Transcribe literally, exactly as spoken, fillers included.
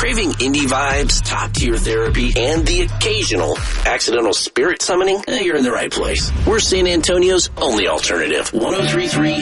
Craving indie vibes, top-tier therapy, and the occasional accidental spirit summoning? Eh, you're in the right place. We're San Antonio's only alternative. ten thirty-three